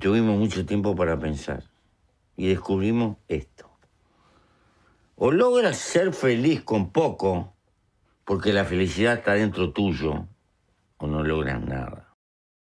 Tuvimos mucho tiempo para pensar y descubrimos esto. O logras ser feliz con poco, porque la felicidad está dentro tuyo, o no logras nada.